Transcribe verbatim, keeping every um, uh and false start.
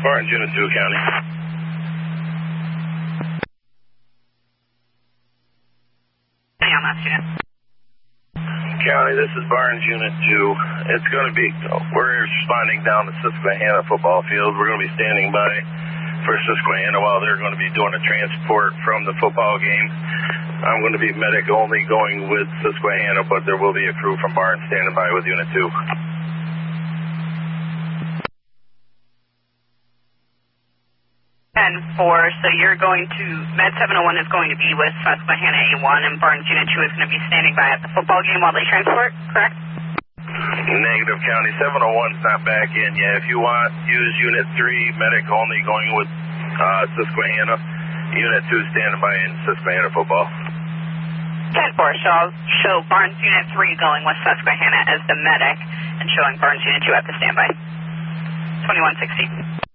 Barnes, Unit two, County. Hey, on that unit. County, this is Barnes, Unit two. It's going to be, we're responding down to Susquehanna football field. We're going to be standing by for Susquehanna while they're going to be doing a transport from the football game. I'm going to be medic only going with Susquehanna, but there will be a crew from Barnes standing by with Unit two. ten four, so you're going to, Med seven oh one is going to be with Susquehanna A one, and Barnes Unit two is going to be standing by at the football game while they transport, correct? Negative, County. seven oh one's not back in yet. If you want, use Unit three, medic only going with uh, Susquehanna. Unit two standing by in Susquehanna football. ten four, so I'll show Barnes Unit three going with Susquehanna as the medic, and showing Barnes Unit two at the standby. twenty-one sixty.